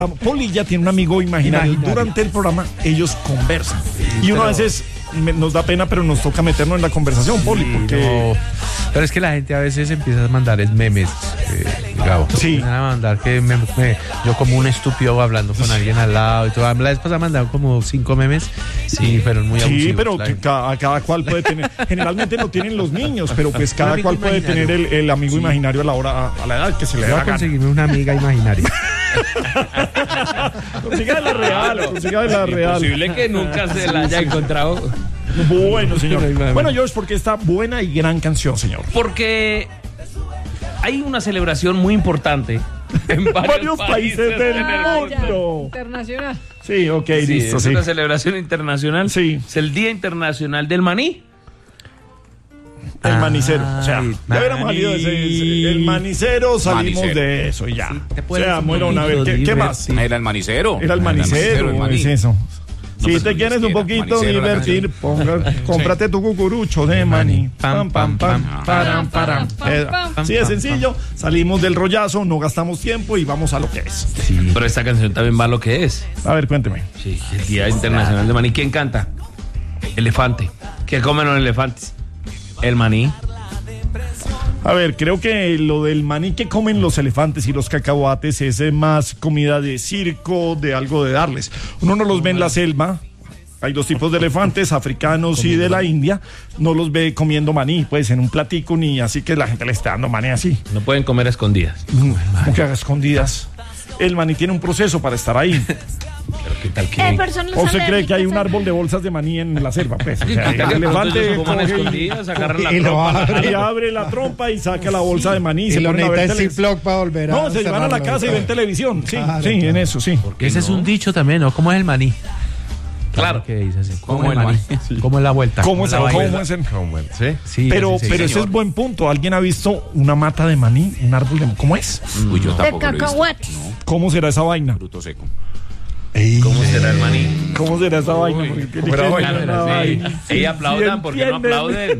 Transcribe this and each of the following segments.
Poli ya tiene un amigo imaginario. Durante el programa ellos conversan. Y uno a veces nos da pena, pero nos toca meternos en la conversación, Poli, porque... Pero es que la gente a veces empieza a mandar memes, Gabo. Sí. Empiezan a mandar que yo como un estúpido hablando con alguien al lado y todo. La vez pasada mandaron como 5 memes y fueron muy abusivos. Sí, pero que cada cual puede tener... Generalmente lo tienen los niños, pero pues cada cual puede tener el amigo imaginario a la edad que se le da. Voy a conseguirme una amiga imaginaria. Consiga de la real, consiga de la real. Posible que nunca se la haya encontrado. Bueno, señor. Bueno, George, porque esta buena y gran canción, señor. Porque hay una celebración muy importante en varios países del mundo. Internacional. Sí, ok, Sí, listo. es Sí. una celebración internacional. Sí. Es el Día Internacional del Maní. El manicero. O sea, ya hubiéramos salido de ese. El manicero, salimos Manicero. de eso y ya. Sí, te O puedes sea, un mueron a ver, poquito ¿qué más? divertir. Era el manicero. Era el manicero, el maní. es eso. No, Si pues, te quieres un era poquito manicero, la divertir, cómprate tu cucurucho de maní. Pam, pam, pam, param, param. Sí, es sencillo. Salimos del rollazo, no gastamos tiempo y vamos a lo que es. Sí. Pero esta canción también va a lo que es. A ver, cuénteme. Sí, el Día Internacional del Maní. ¿Quién canta? Elefante. ¿Qué comen los elefantes? El maní. A ver, creo que lo del maní que comen los elefantes y los cacahuates es más comida de circo, de algo de darles. Uno no los ve en la selva. Hay dos tipos de elefantes, africanos y de la India. No los ve comiendo maní, pues en un platico ni así que la gente le está dando maní así. No pueden comer a escondidas. Como que haga escondidas. El maní tiene un proceso para estar ahí. Pero ¿qué tal que...? ¿O se cree que hay un árbol de bolsas de maní en la selva? Pues, o sea, el elefante Coman a coge escondidas, agarran la y lo trompa. y abre la trompa y saca la bolsa de maní. Y se lo ponen a ver necesita el Ziploc para volver a No, se van a la cerrarlo. casa y ven televisión. Sí, Claro, sí, claro. en eso, sí. Ese es un dicho también, ¿no? ¿Cómo es el maní? Claro. Que dice así. ¿Cómo el maní? ¿Cómo es la vuelta? ¿Cómo es la el- vaina? cómo es el- ¿Sí? Sí, Pero, sí, pero ese señor. es buen punto. ¿Alguien ha visto una mata de maní? ¿Un árbol de ¿Cómo es? Uy, yo tampoco lo he visto. cacahuate. No, ¿Cómo será esa vaina? fruto seco. ¿Cómo será el maní? ¿Cómo será esa vaina? Porque tiene que ser Claro, una sí. vaina. Ey, aplaudan, ¿por qué no entienden. aplauden?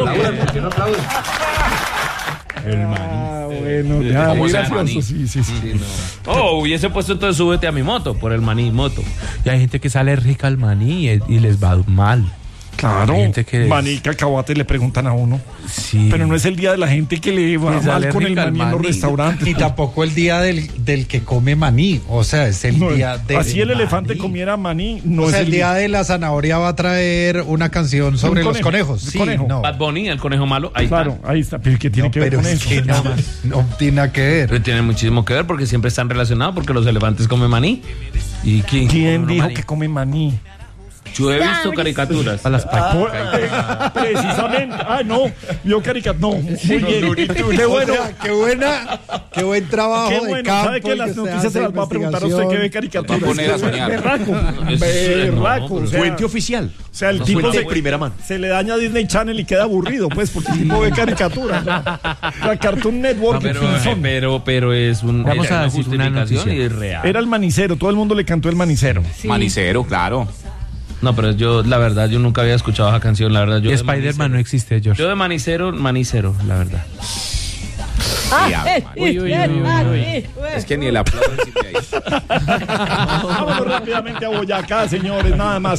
Ah, bueno, ya, ¿Cómo muy será el gracioso. maní? Sí, sí, sí. Oh, hubiese puesto entonces súbete a mi moto, por el maní moto. Y hay gente que sale rica al maní y les va mal. Claro, Hay gente que maní y cacahuate le preguntan a uno. Sí. Pero no es el día de la gente que le va Le sale mal con el rica el maní en los maní. restaurantes. Ni tampoco el día del que come maní. O sea, es el No, día de. así el elefante comiera maní, no O es sea, el día de la zanahoria va a traer una canción sobre los conejo, conejos. un Sí, conejo. no. Bad Bunny, el conejo malo, ahí Claro, está. ahí está. Pero ¿qué tiene No, que ver pero con es eso? que no tiene nada que ver. Pero tiene muchísimo que ver porque siempre están relacionados porque los elefantes comen maní. ¿Y quién ¿Quién come dijo maní? que come maní? Yo he visto caricaturas. A las Precisamente. Ah, no. Vio caricatura. No, muy bien. Qué bueno. O sea, qué buen trabajo Qué de bueno. campo. ¿Sabe que y las se noticias hace se las va a preguntar a usted que ve investigación. caricaturas? Va a poner a soñar. Berraco. No, Berraco. O sea, Fuente oficial. o sea, el tipo fuente se, de primera mano. se le daña a Disney Channel y queda aburrido, pues, porque el tipo ve caricaturas. La Cartoon Network. Pero es un Vamos es a una decir una justificación noticia. y es real. Era el manicero. Todo el mundo le cantó el manicero. Manicero, claro. No, pero yo, la verdad, yo nunca había escuchado esa canción, la verdad. Yo Y de Spider-Man no manicero- existe, George. Yo de manicero, la verdad. Es que ni el aplauso sirve ahí. Vámonos rápidamente a Boyacá, señores. Nada más.